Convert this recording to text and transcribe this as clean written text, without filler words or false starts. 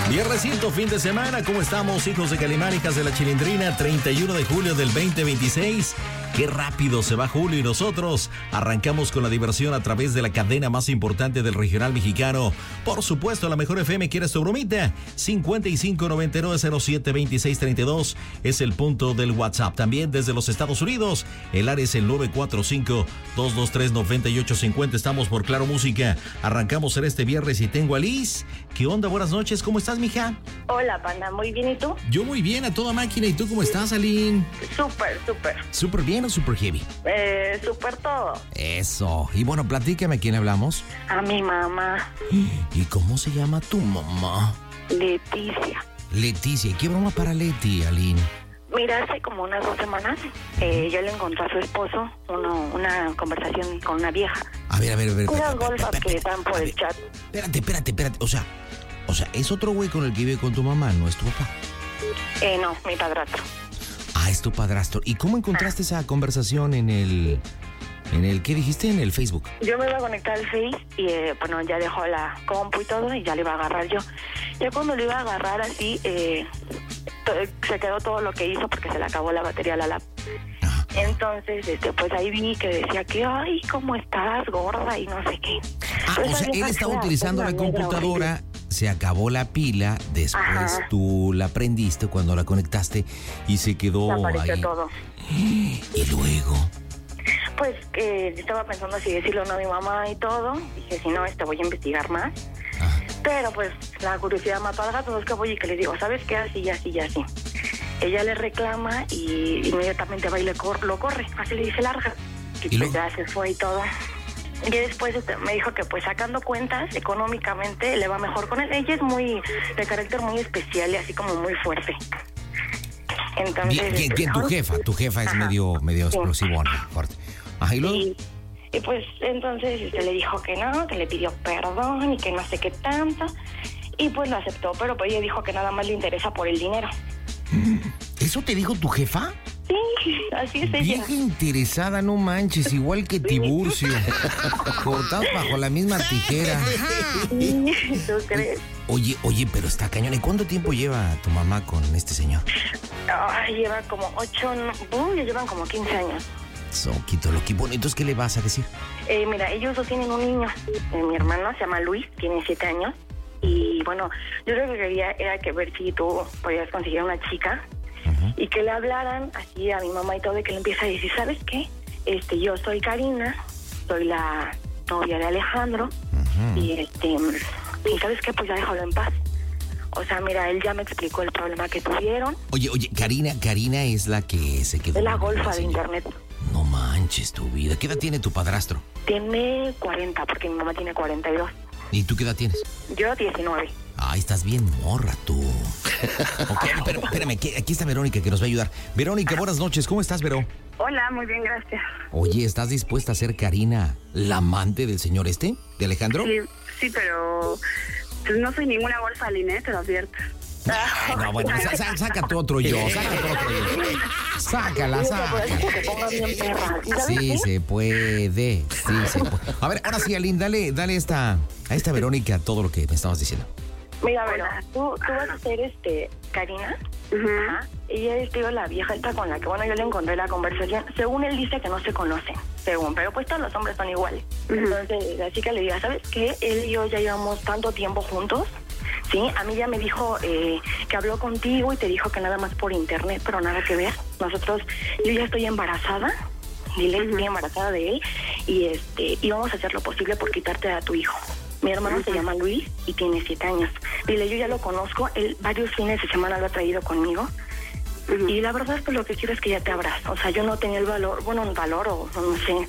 Viernesito, fin de semana, ¿cómo estamos, hijos de Calimán, hijas de la Chilindrina? 31 de julio del 2026. Qué rápido se va julio y nosotros arrancamos con la diversión a través de la cadena más importante del regional mexicano. Por supuesto, la mejor FM. ¿Quieres tu bromita? 5599072632 es el punto del WhatsApp. También desde los Estados Unidos, el área es el 945-223-9850. Estamos por Claro Música. Arrancamos en este viernes y tengo a Liz. ¿Qué onda? Buenas noches. ¿Cómo estás, mija? Hola, Panda. Muy bien, ¿y tú? Yo muy bien, a toda máquina. ¿Y tú cómo estás, Aline? Súper. ¿Súper bien o súper heavy? Súper todo. Eso. Y bueno, platícame, ¿a quién hablamos? A mi mamá. ¿Y cómo se llama tu mamá? Leticia. Leticia. ¿Qué broma para Leti, Aline? Mira, hace como unas 2 semanas, yo le encontré a su esposo una conversación con una vieja. A ver. Unas golfas que están por el chat. Espérate. O sea, es otro güey con el que vive con tu mamá, ¿no es tu papá? No, mi padrastro. Ah, es tu padrastro. ¿Y cómo encontraste esa conversación en el ¿qué dijiste? En el Facebook. Yo me iba a conectar al Face y, bueno, ya dejó la compu y todo y ya le iba a agarrar yo. Ya cuando le iba a agarrar así, se quedó todo lo que hizo porque se le acabó la batería a la lap. Ajá. Entonces, pues ahí vi que decía que, ay, ¿cómo estás, gorda? Y no sé qué. O sea, él estaba utilizando la computadora, se acabó la pila, después tú la prendiste cuando la conectaste y se quedó apareció ahí. todo. Y luego... Pues estaba pensando si decirlo o no a mi mamá y todo. Dije, si no, voy a investigar más. Ajá. Pero pues la curiosidad mató al gato, es que voy y que le digo, ¿sabes qué? Así. Ella le reclama y inmediatamente va y lo corre. Así le dice, larga. Y pues ya se fue y todo. Y después me dijo que pues sacando cuentas económicamente le va mejor con él. Ella es muy de carácter muy especial y así como muy fuerte. Entonces, ¿Quién? Tu jefa es medio explosivona, fuerte. Ajá, ¿y luego? Y pues entonces le dijo que no, que le pidió perdón y que no sé qué tanto. Y pues lo aceptó, pero pues ella dijo que nada más le interesa por el dinero. ¿Eso te dijo tu jefa? Sí, así es ella. Vieja interesada, no manches, igual que Tiburcio. Cortados bajo la misma tijera. Sí, ¿tú crees? Oye, pero está cañón. ¿Y cuánto tiempo lleva tu mamá con este señor? Lleva como 8, ya llevan como 15 años. Soquito, lo que bonito. ¿Qué le vas a decir? Mira, ellos dos tienen un niño. Mi hermano se llama Luis, tiene 7 años. Y bueno, yo lo que quería era que ver si tú podías conseguir una chica y que le hablaran así a mi mamá y todo, y que le empiece a decir, ¿sabes qué? Yo soy Karina, soy la novia de Alejandro, y ¿sabes qué? Pues ya déjalo en paz. O sea, mira, él ya me explicó el problema que tuvieron. Oye, Karina es la que se quedó. Es la golfa de internet. No manches tu vida. ¿Qué edad tiene tu padrastro? Tiene 40, porque mi mamá tiene 42. ¿Y tú qué edad tienes? Yo 19. Ay, estás bien morra tú. Ok, pero espérame, aquí está Verónica que nos va a ayudar. Verónica, buenas noches. ¿Cómo estás, Vero? Hola, muy bien, gracias. Oye, ¿estás dispuesta a ser Karina la amante del señor de Alejandro? Sí, pero pues no soy ninguna golfa, Aline, te lo advierto. No, bueno, saca tu otro yo. Sácala. Sí se puede. A ver, ahora sí, Aline, dale a esta Verónica todo lo que me estabas diciendo. Mira, bueno, tú vas a ser Karina. Ajá. Ella es, la vieja esta con la que, bueno, yo le encontré la conversación. Según él dice que no se conocen, pero pues todos los hombres son iguales. Entonces la chica le diga, ¿sabes qué? Él y yo ya llevamos tanto tiempo juntos. Sí, a mí ya me dijo que habló contigo y te dijo que nada más por internet, pero nada que ver. Yo ya estoy embarazada, dile, estoy embarazada de él y vamos a hacer lo posible por quitarte a tu hijo. Mi hermano se llama Luis y tiene 7 años. Dile, yo ya lo conozco, él varios fines de semana lo ha traído conmigo. Y la verdad es que lo que quiero es que ya te abrace. O sea, yo no tenía el valor, o no sé,